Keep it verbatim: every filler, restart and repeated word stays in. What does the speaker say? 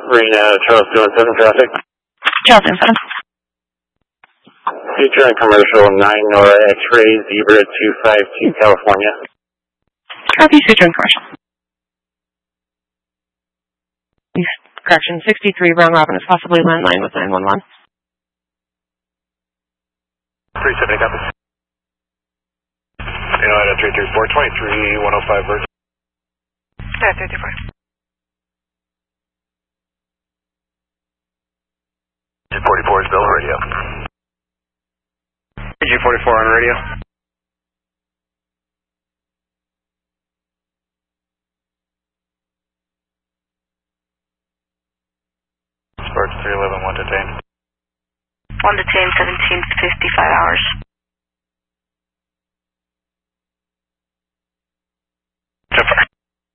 Marina, Charles two one seven traffic. Charles two one seven. Future and commercial nine Nora X-ray Zebra two five two California. Copy, future and commercial. Correction, sixty-three Brown Robin is possibly landline with nine one one. three seventy copy. United three three four, twenty-three one oh five Bird. Yeah, three three four. G forty-four is Bill on radio. G forty-four on radio. Sparks three eleven, one detained. One detained, seventeen fifty-five hours.